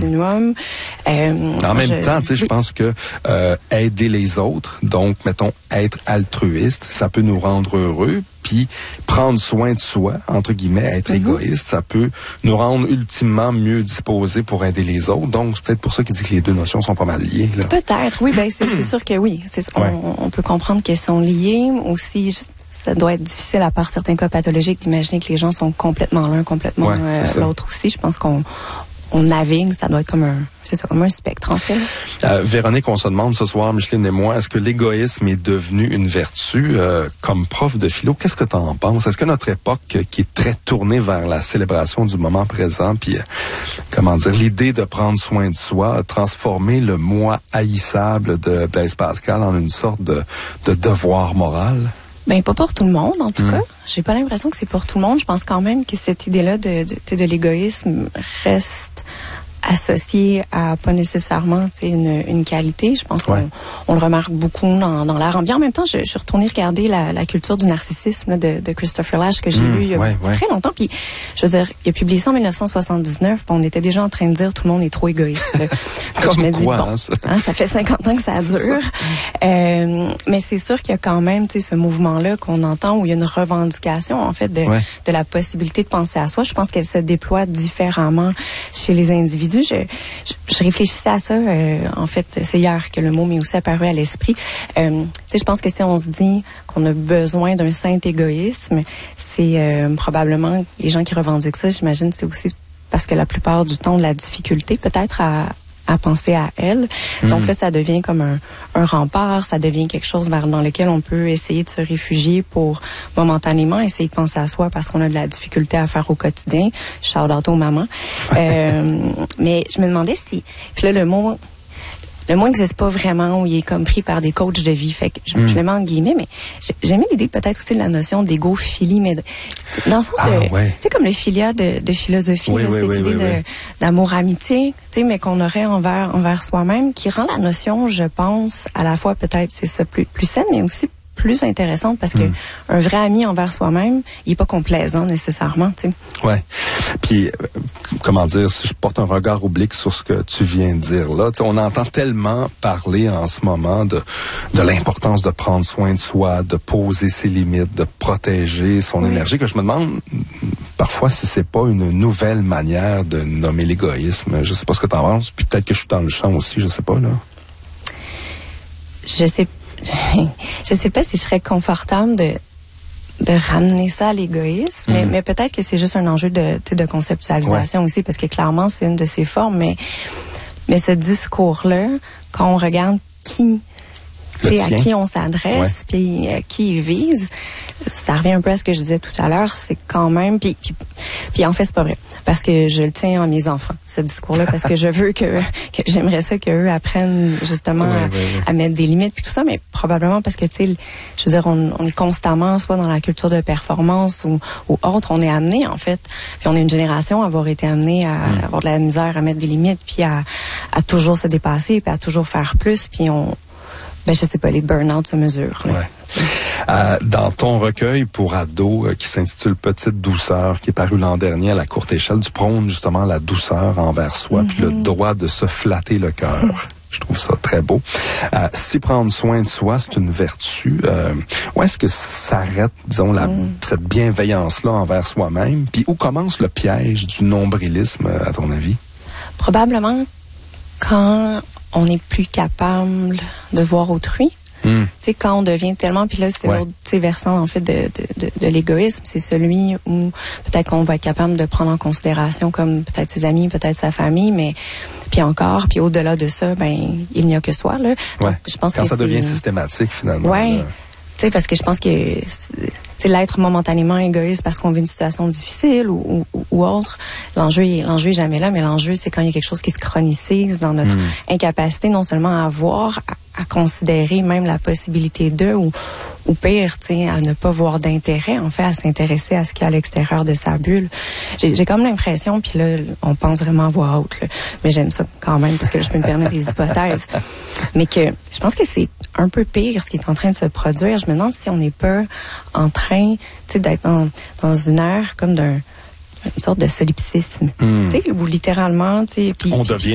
continuum. En même temps, tu sais, je pense que aider les autres, donc, mettons, être altruiste, ça peut nous rendre heureux. Puis prendre soin de soi, entre guillemets, être égoïste, ça peut nous rendre ultimement mieux disposés pour aider les autres. Donc, c'est peut-être pour ça qu'il dit que les deux notions sont pas mal liées. Là. Peut-être, oui. Ben c'est sûr que oui. On peut comprendre qu'elles sont liées. Aussi, ça doit être difficile, à part certains cas pathologiques, d'imaginer que les gens sont complètement l'un, complètement l'autre aussi. Je pense qu'on navigue, ça doit être comme un spectre, en fait. Véronique, on se demande ce soir, Micheline et moi, est-ce que l'égoïsme est devenu une vertu? Comme prof de philo, qu'est-ce que tu en penses? Est-ce que notre époque, qui est très tournée vers la célébration du moment présent, puis, l'idée de prendre soin de soi, a transformé le moi haïssable de Blaise Pascal en une sorte de devoir moral? Ben, pas pour tout le monde, en tout cas. J'ai pas l'impression que c'est pour tout le monde. Je pense quand même que cette idée-là de l'égoïsme reste associée à pas nécessairement une qualité. Je pense qu'on le remarque beaucoup dans l'art ambiant. En même temps, je suis retournée regarder la culture du narcissisme de Christopher Lasch que j'ai lu il y a très longtemps. Puis, je veux dire, il a publié ça en 1979. On était déjà en train de dire tout le monde est trop égoïste. Comme je me dis, quoi, ça fait 50 ans que ça dure. Mais c'est sûr qu'il y a quand même ce mouvement-là qu'on entend où il y a une revendication, en fait, de la possibilité de penser à soi. Je pense qu'elle se déploie différemment chez les individus. Je réfléchissais à ça, en fait, c'est hier que le mot m'est aussi apparu à l'esprit. Je pense que si on se dit qu'on a besoin d'un saint égoïsme, c'est probablement les gens qui revendiquent ça, j'imagine, c'est aussi parce que la plupart du temps, on a de la difficulté peut-être à penser à elle. Donc là, ça devient comme un rempart, ça devient quelque chose dans lequel on peut essayer de se réfugier pour momentanément essayer de penser à soi parce qu'on a de la difficulté à faire au quotidien. Shout out aux mamans. Mais je me demandais si... Puis là, le mot n'existe pas vraiment, où il est comme pris par des coachs de vie. Fait que je le mets en guillemets, mais j'aimais l'idée peut-être aussi de la notion d'égophilie, mais dans le sens tu sais, comme le philia de philosophie, cette idée d'amour-amitié, tu sais, mais qu'on aurait envers soi-même, qui rend la notion, je pense, à la fois peut-être, c'est ça, plus saine, mais aussi plus intéressante parce que un vrai ami envers soi-même, il est pas complaisant nécessairement, tu sais. Ouais. Puis si je porte un regard oblique sur ce que tu viens de dire là, on entend tellement parler en ce moment de l'importance de prendre soin de soi, de poser ses limites, de protéger son énergie, que je me demande parfois si c'est pas une nouvelle manière de nommer l'égoïsme. Je sais pas ce que t'en penses, puis peut-être que je suis dans le champ aussi, je sais pas là. Je sais pas si je serais confortable de ramener ça à l'égoïsme, mais peut-être que c'est juste un enjeu de conceptualisation aussi, parce que clairement, c'est une de ces formes, mais ce discours-là, quand on regarde à qui on s'adresse, puis qui il vise, ça revient un peu à ce que je disais tout à l'heure, c'est quand même, puis en fait, c'est pas vrai, parce que je le tiens en mes enfants, ce discours-là, parce que je veux que j'aimerais ça qu'eux apprennent justement à mettre des limites, puis tout ça, mais probablement parce que, tu sais, je veux dire, on est constamment, soit dans la culture de performance ou autre, on est amené, en fait, puis on est une génération à avoir été amené à avoir de la misère à mettre des limites, puis à toujours se dépasser, puis à toujours faire plus, puis je sais pas, les burn-out se mesurent. Dans ton recueil pour ados qui s'intitule Petite douceur, qui est paru l'an dernier à la courte échelle, tu prônes justement la douceur envers soi, puis le droit de se flatter le cœur. Je trouve ça très beau. Si prendre soin de soi, c'est une vertu, où est-ce que s'arrête, disons, cette bienveillance-là envers soi-même? Puis où commence le piège du nombrilisme, à ton avis? Probablement quand on n'est plus capable de voir autrui. Tu sais, quand on devient tellement, puis là, c'est l'autre versant, en fait, de l'égoïsme, c'est celui où peut-être qu'on va être capable de prendre en considération comme peut-être ses amis, peut-être sa famille, mais puis au-delà de ça, il n'y a que soi, là. Donc, je pense quand ça devient systématique, finalement. Tu sais, parce que je pense que c'est l'être momentanément égoïste parce qu'on vit une situation difficile ou autre. L'enjeu est jamais là, mais l'enjeu, c'est quand il y a quelque chose qui se chronicise dans notre incapacité non seulement à voir, à considérer même la possibilité ou pire, tu sais, à ne pas voir d'intérêt, en fait, à s'intéresser à ce qu'il y a à l'extérieur de sa bulle. J'ai comme l'impression, puis là, on pense vraiment à voix haute, là, mais j'aime ça quand même, parce que je peux me permettre des hypothèses, mais que je pense que c'est un peu pire ce qui est en train de se produire. Je me demande si on n'est pas en train, tu sais, d'être dans une ère comme une sorte de solipsisme, tu sais, où littéralement, tu sais, on devient